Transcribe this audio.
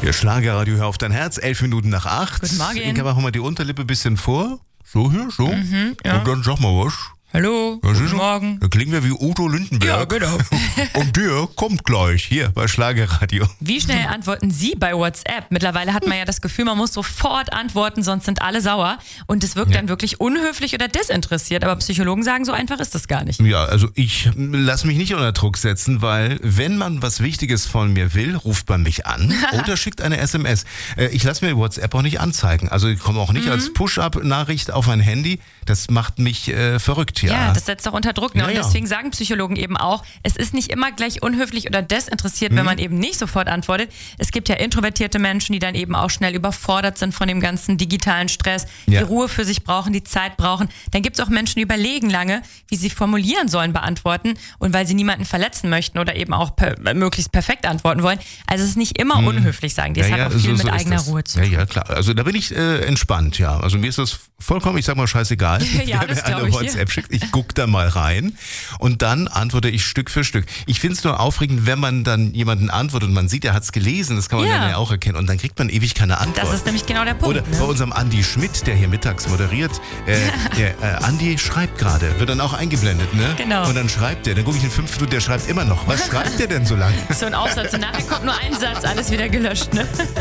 Der Schlagerradio, hör auf dein Herz, 11 Minuten nach 8. Guten Morgen. Inka, machen wir die Unterlippe ein bisschen vor. So hier, so. Ja. Und dann sag mal was. Hallo, Was guten ist Morgen. Da klingen wir wie Udo Lindenberg. Ja, genau. Und der kommt gleich hier bei Schlagerradio. Wie schnell antworten Sie bei WhatsApp? Mittlerweile hat man ja das Gefühl, man muss sofort antworten, sonst sind alle sauer. Und es wirkt dann wirklich unhöflich oder desinteressiert. Aber Psychologen sagen, so einfach ist das gar nicht. Ja, also ich lasse mich nicht unter Druck setzen, weil wenn man was Wichtiges von mir will, ruft man mich an oder schickt eine SMS. Ich lasse mir WhatsApp auch nicht anzeigen. Also ich komme auch nicht als Push-Up-Nachricht auf mein Handy. Das macht mich verrückt. Ja, das setzt auch unter Druck. Ne? Ja, Und ja. deswegen sagen Psychologen eben auch, es ist nicht immer gleich unhöflich oder desinteressiert, wenn man eben nicht sofort antwortet. Es gibt ja introvertierte Menschen, die dann eben auch schnell überfordert sind von dem ganzen digitalen Stress, die Ruhe für sich brauchen, die Zeit brauchen. Dann gibt es auch Menschen, die überlegen lange, wie sie formulieren sollen, beantworten. Und weil sie niemanden verletzen möchten oder eben auch möglichst perfekt antworten wollen. Also es ist nicht immer unhöflich, sagen die. Es hat auch viel mit eigener Ruhe zu tun. Ja, klar. Also da bin ich entspannt, ja. Also mir ist das vollkommen, ich sag mal, scheißegal. Ja, wer das mir eine glaub ich WhatsApp schickt. Ich gucke da mal rein und dann antworte ich Stück für Stück. Ich finde es nur aufregend, wenn man dann jemanden antwortet und man sieht, er hat es gelesen. Das kann man dann ja auch erkennen. Und dann kriegt man ewig keine Antwort. Das ist nämlich genau der Punkt. Oder bei unserem Andi Schmidt, der hier mittags moderiert. Andi schreibt gerade, wird dann auch eingeblendet, ne? Genau. Und dann schreibt er, dann gucke ich in 5 Minuten, der schreibt immer noch. Was schreibt der denn so lange? So ein Aufsatz. Und nachher kommt nur ein Satz, alles wieder gelöscht. Ne?